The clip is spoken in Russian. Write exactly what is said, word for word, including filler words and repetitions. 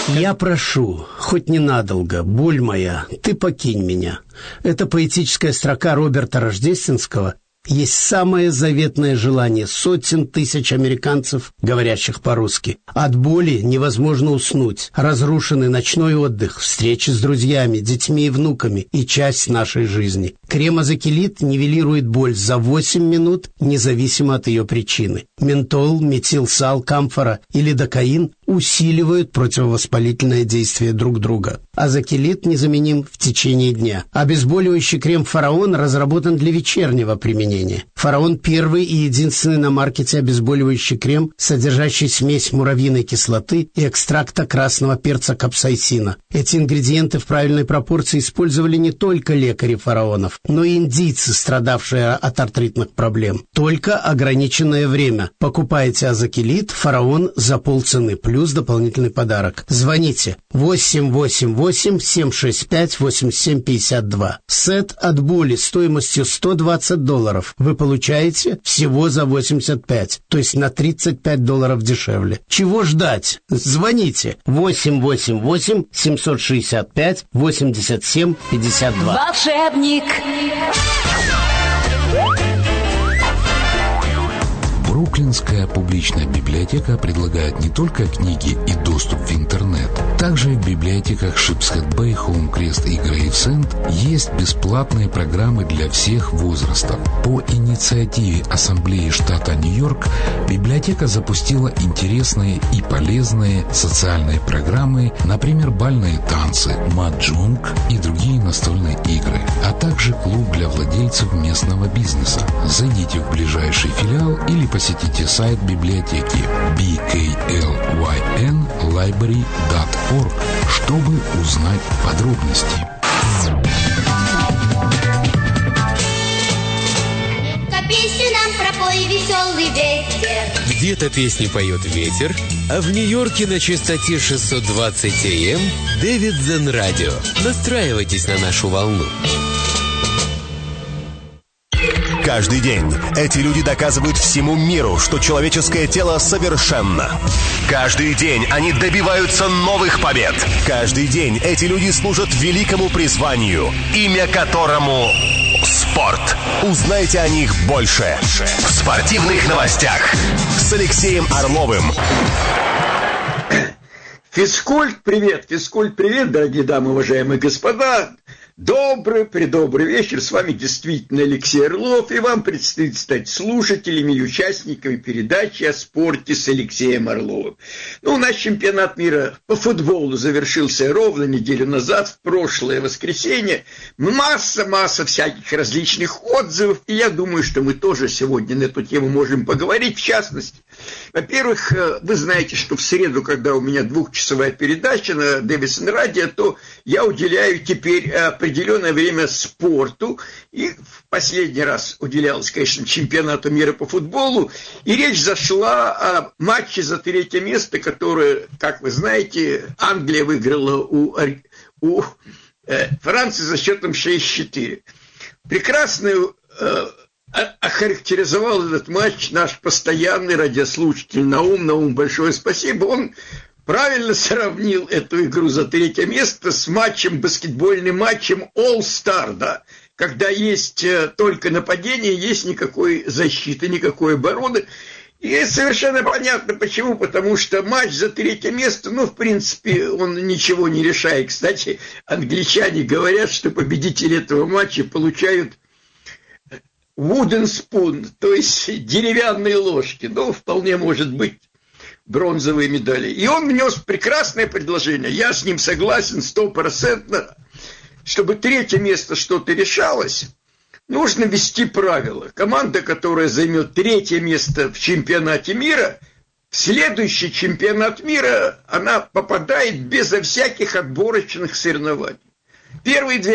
Я прошу, хоть ненадолго, боль моя, ты покинь меня. Это поэтическая строка Роберта Рождественского есть самое заветное желание сотен тысяч американцев, говорящих по-русски. От боли невозможно уснуть. Разрушенный ночной отдых, встречи с друзьями, детьми и внуками и часть нашей жизни. Крем Азокилит нивелирует боль за восемь минут, независимо от ее причины. Ментол, метилсал, камфора или докаин усиливают противовоспалительное действие друг друга. Азокилит незаменим в течение дня. Обезболивающий крем «Фараон» разработан для вечернего применения. «Фараон» — первый и единственный на маркете обезболивающий крем, содержащий смесь муравьиной кислоты и экстракта красного перца капсаицина. Эти ингредиенты в правильной пропорции использовали не только лекари фараонов, но и индийцы, страдавшие от артритных проблем. Только ограниченное время. Покупайте Азокилит «Фараон» за полцены, плюс дополнительный подарок. Звоните восемь восемь восемь семь шесть пять восемь семь пять два. Сет от боли стоимостью сто двадцать долларов вы получаете всего за восемьдесят пять, то есть на тридцать пять долларов дешевле. Чего ждать? Звоните восемь восемь восемь семь шесть пять восемь семь пять два. Волшебник. Бруклинская публичная библиотека предлагает не только книги и доступ в интернет. Также в библиотеках Шипсхед-Бэй, Хоум-Крест и Грейвсенд есть бесплатные программы для всех возрастов. По инициативе Ассамблеи штата Нью-Йорк библиотека запустила интересные и полезные социальные программы, например, бальные танцы, маджонг и другие настольные игры, а также клуб для владельцев местного бизнеса. Зайдите в ближайший филиал или посетите сайт библиотеки би кей эл уай эн лайбрери точка орг, чтобы узнать подробности. Песню нам пропой, веселый ветер. Где-то песню поет ветер, а в Нью-Йорке на частоте шестьсот двадцать эй эм Дэвид Зен Радио. Настраивайтесь на нашу волну. Каждый день эти люди доказывают всему миру, что человеческое тело совершенно. Каждый день они добиваются новых побед. Каждый день эти люди служат великому призванию, имя которому спорт. Узнайте о них больше в спортивных новостях с Алексеем Орловым. Физкульт, привет, физкульт, привет, дорогие дамы, уважаемые господа. Добрый, предобрый вечер. С вами действительно Алексей Орлов, и вам предстоит стать слушателями и участниками передачи о спорте с Алексеем Орловым. Ну, наш чемпионат мира по футболу завершился ровно неделю назад, в прошлое воскресенье. Масса-масса всяких различных отзывов, и я думаю, что мы тоже сегодня на эту тему можем поговорить. В частности, во-первых, вы знаете, что в среду, когда у меня двухчасовая передача на Дэвидсон Радио, то я уделяю теперь определенное время спорту, и в последний раз уделялось, конечно, чемпионату мира по футболу, и речь зашла о матче за третье место, которое, как вы знаете, Англия выиграла у, у э, Франции за счетом шесть четыре. Прекрасно э, охарактеризовал этот матч наш постоянный радиослушатель Наум. Наум, большое спасибо. Он правильно сравнил эту игру за третье место с матчем, баскетбольным матчем All-Star, да, когда есть только нападение, есть никакой защиты, никакой обороны. И совершенно понятно почему, потому что матч за третье место, ну, в принципе, он ничего не решает. Кстати, англичане говорят, что победители этого матча получают wooden spoon, то есть деревянные ложки. Ну, вполне может быть бронзовые медали. И он внес прекрасное предложение. Я с ним согласен стопроцентно. Чтобы третье место что-то решалось, нужно ввести правила. Команда, которая займет третье место в чемпионате мира, в следующий чемпионат мира она попадает безо всяких отборочных соревнований. Первые две